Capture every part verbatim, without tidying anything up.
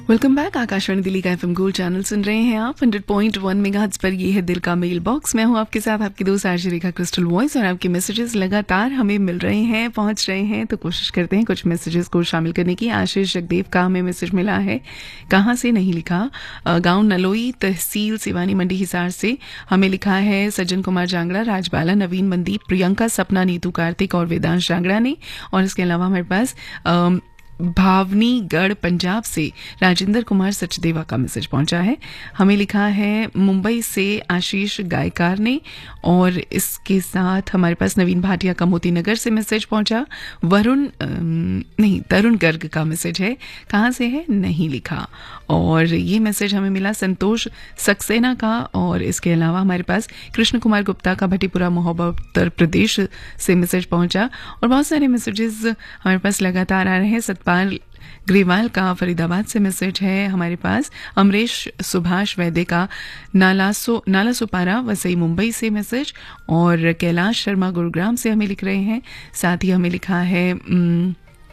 Welcome back. Akashvani Delhi का FM gold channel सुन रहे हैं आप हंड्रेड पॉइंट वन मेगाहर्ट्ज पर। ये है दिल का मेल बॉक्स। मैं हूं आपके साथ आपकी दोस्त आरजे रेखा क्रिस्टल वॉइस और आपके मैसेजेस लगातार हमें मिल रहे हैं, पहुंच रहे हैं, तो कोशिश करते हैं कुछ मैसेजेस को शामिल करने की। आशीष जगदेव का हमें मैसेज मिला है, कहाँ से नहीं लिखा, गांव नलोई तहसील सिवानी मंडी हिसार से हमें लिखा है सज्जन कुमार जांगड़ा, राजबाला, नवीन मनदीप, प्रियंका, सपना, नीतू, कार्तिक और वेदांश जांगड़ा ने। और इसके अलावा हमारे पास अ, भावनीगढ़ पंजाब से राजेंद्र कुमार सचदेवा का मैसेज पहुंचा है। हमें लिखा है मुंबई से आशीष गायकार ने। और इसके साथ हमारे पास नवीन भाटिया का मोती नगर से मैसेज पहुंचा। वरुण नहीं तरुण गर्ग का मैसेज है, कहाँ से है नहीं लिखा। और ये मैसेज हमें मिला संतोष सक्सेना का। और इसके अलावा हमारे पास कृष्ण कुमार गुप्ता का भटीपुरा महोबा उत्तर प्रदेश से मैसेज पहुंचा। और बहुत सारे मैसेजेस हमारे पास लगातार आ रहे हैं। सतपाल ग्रेवाल का फरीदाबाद से मैसेज है हमारे पास। अमरीश सुभाष वैद्य का नालासो नालासोपारा वसई मुंबई से मैसेज। और कैलाश शर्मा गुरुग्राम से हमें लिख रहे हैं। साथ ही हमें लिखा है उम,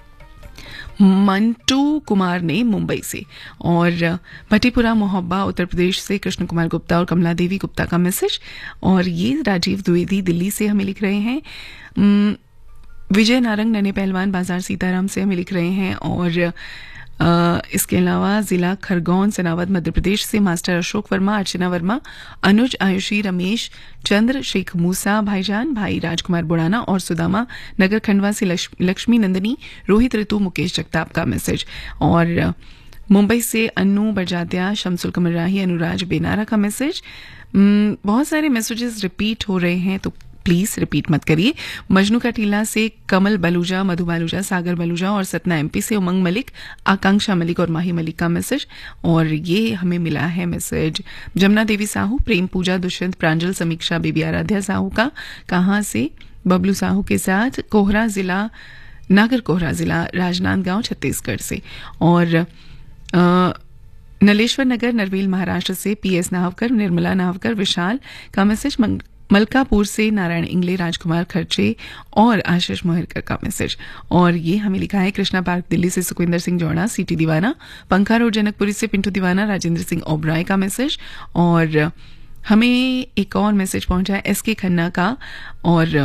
मंटू कुमार ने मुंबई से। और भटीपुरा मोहब्बा उत्तर प्रदेश से कृष्ण कुमार गुप्ता और कमला देवी गुप्ता का मैसेज। और ये राजीव द्विवेदी दिल्ली से हमें लिख रहे हैं। उम, विजय नारंग नने पहलवान बाजार सीताराम से हमें लिख रहे हैं। और आ, इसके अलावा जिला खरगोन सनावद मध्य प्रदेश से मास्टर अशोक वर्मा, अर्चना वर्मा, अनुज, आयुषी, रमेश चंद्र, शेख मूसा भाईजान, भाई राजकुमार बुड़ाना और सुदामा नगर खंडवा से लक्ष, लक्ष्मी नंदनी, रोहित ऋतु, मुकेश जगताप का मैसेज। और मुंबई से अन्नू बरजात्या, शमसुल कमर राही, अनुराज बेनारा का मैसेज। बहुत सारे मैसेजेस रिपीट हो रहे हैं तो प्लीज रिपीट मत करिए। मजनू का टीला से कमल बलूजा, मधु बालूजा, सागर बलूजा और सतना एमपी से उमंग मलिक, आकांक्षा मलिक और माही मलिक का मैसेज। और ये हमें मिला है मैसेज जमुना देवी साहू, प्रेम पूजा, दुष्यंत, प्रांजल, समीक्षा, बेबी आराध्या साहू का, कहाँ से बबलू साहू के साथ कोहरा जिला, नागर कोहरा जिला, राजनांदगांव छत्तीसगढ़ से। और आ, नलेश्वर नगर नरवील महाराष्ट्र से पीएस नाहवकर, निर्मला नाहवकर, विशाल का मैसेज। मलकापुर से नारायण इंगले, राजकुमार खर्चे और आशीष मोहरकर का मैसेज। और ये हमें लिखा है कृष्णा पार्क दिल्ली से सुखविंदर सिंह जौड़ा, सीटी दीवाना, पंखा रोड जनकपुरी से पिंटू दीवाना, राजेंद्र सिंह ओबराय का मैसेज। और हमें एक और मैसेज पहुंचा है एसके खन्ना का। और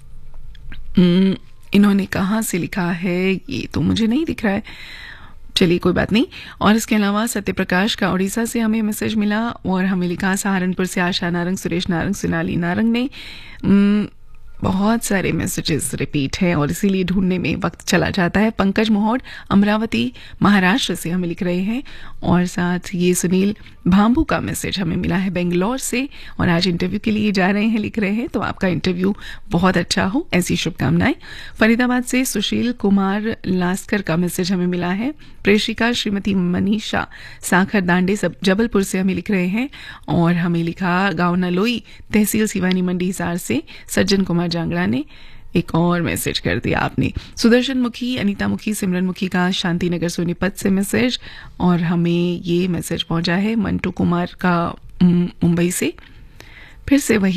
इन्होंने कहाँ से लिखा है ये तो मुझे नहीं दिख रहा है, चलिए कोई बात नहीं। और इसके अलावा सत्यप्रकाश का उड़ीसा से हमें मैसेज मिला। और हमें लिखा सहारनपुर से आशा नारंग, सुरेश नारंग, सोनाली नारंग ने। बहुत सारे मैसेजेस रिपीट हैं और इसीलिए ढूंढने में वक्त चला जाता है। पंकज मोहड़ अमरावती महाराष्ट्र से हमें लिख रहे हैं। और साथ ये सुनील भांबू का मैसेज हमें मिला है बेंगलोर से। और आज इंटरव्यू के लिए जा रहे हैं, लिख रहे हैं, तो आपका इंटरव्यू बहुत अच्छा हो, ऐसी शुभकामनाएं। फरीदाबाद से सुशील कुमार लास्कर का मैसेज हमें मिला है। प्रेषिका श्रीमती मनीषा साखर दांडे सब जबलपुर से हमें लिख रहे हैं। और हमें लिखा गांव नलोई तहसील सिवानी मंडी हिसार से सज्जन कुमार जांगड़ा ने। एक और मैसेज कर दिया आपने। सुदर्शन मुखी, अनीता मुखी, सिमरन मुखी का शांति नगर सोनीपत से मैसेज। और हमें ये मैसेज पहुंचा है मंटू कुमार का मुंबई से। फिर से वही